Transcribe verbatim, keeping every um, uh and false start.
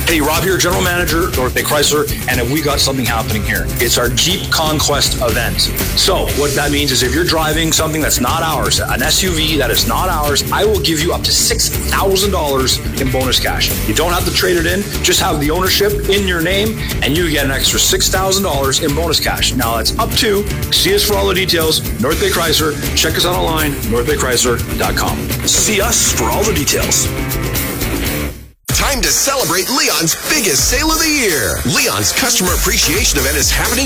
Hey, Rob here, General Manager, North Bay Chrysler, and we got something happening here. It's our Jeep Conquest event. So what that means is if you're driving something that's not ours, an S U V that is not ours, I will give you up to six thousand dollars in bonus cash. You don't have to trade it in, just have the ownership in your name, and you get an extra six thousand dollars in bonus cash. Now that's up to, see us for all the details, North Bay Chrysler. Check us out online, north bay chrysler dot com. See us for all the details. Time to celebrate Leon's biggest sale of the year. Leon's customer appreciation event is happening